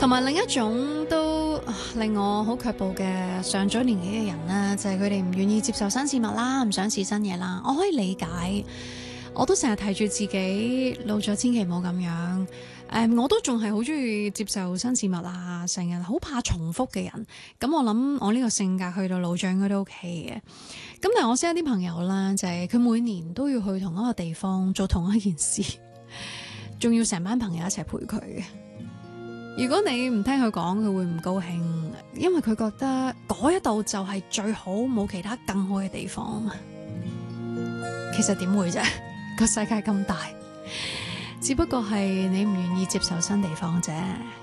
同埋另一種都令我好卻步嘅上咗年紀嘅人呢，就係佢哋唔願意接受新事物啦，唔想試新嘢啦。我可以理解，我都成日提住自己老咗，千祈唔好咁樣。我都仲係好中意接受新事物啊，成日好怕重複嘅人。咁我諗我呢個性格去到老咗應該都 OK 嘅。咁但係我識一啲朋友啦，就係佢每年都要去同一個地方做同一件事，仲要成班朋友一齊陪佢嘅。如果你唔聽佢講，佢會唔高興，因為佢覺得嗰一度就係最好，冇其他更好嘅地方。其實點會啫？個世界咁大，只不過係你唔願意接受新地方啫。